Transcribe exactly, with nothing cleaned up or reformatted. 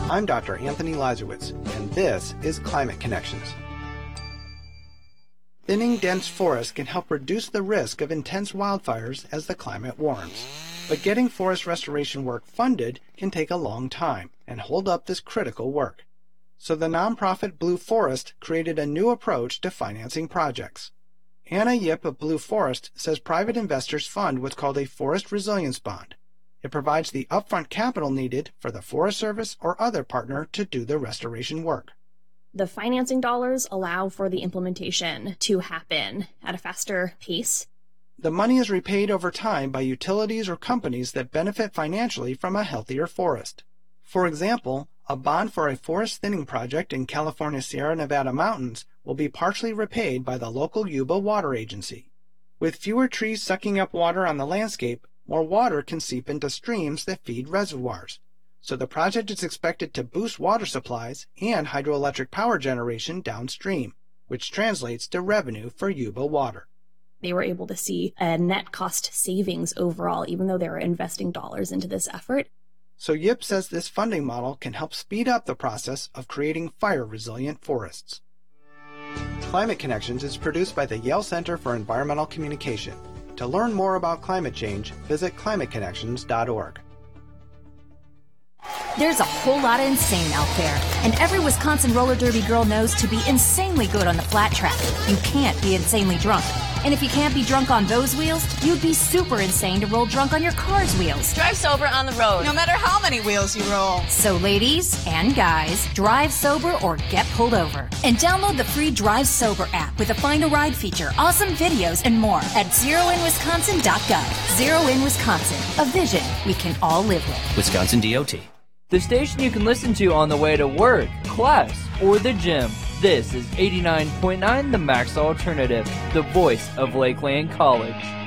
I'm Doctor Anthony Lazarowitz, and this is Climate Connections. Thinning dense forests can help reduce the risk of intense wildfires as the climate warms. But getting forest restoration work funded can take a long time and hold up this critical work. So the nonprofit Blue Forest created a new approach to financing projects. Anna Yip of Blue Forest says private investors fund what's called a forest resilience bond. It provides the upfront capital needed for the Forest Service or other partner to do the restoration work. The financing dollars allow for the implementation to happen at a faster pace. The money is repaid over time by utilities or companies that benefit financially from a healthier forest. For example, a bond for a forest thinning project in California's Sierra Nevada mountains will be partially repaid by the local Yuba Water Agency. With fewer trees sucking up water on the landscape, more water can seep into streams that feed reservoirs. So the project is expected to boost water supplies and hydroelectric power generation downstream, which translates to revenue for Yuba Water. They were able to see a net cost savings overall, even though they were investing dollars into this effort. So Yip says this funding model can help speed up the process of creating fire-resilient forests. Climate Connections is produced by the Yale Center for Environmental Communication. To learn more about climate change, visit climate connections dot org. There's a whole lot of insane out there, and every Wisconsin roller derby girl knows to be insanely good on the flat track, you can't be insanely drunk. And if you can't be drunk on those wheels, you'd be super insane to roll drunk on your car's wheels. Drive sober on the road, no matter how many wheels you roll. So ladies and guys, drive sober or get pulled over. And download the free Drive Sober app with a Find a Ride feature, awesome videos, and more at zero in wisconsin dot gov. Zero in Wisconsin, a vision we can all live with. Wisconsin D O T. The station you can listen to on the way to work, class, or the gym. This is eighty-nine point nine The Max Alternative, the voice of Lakeland College.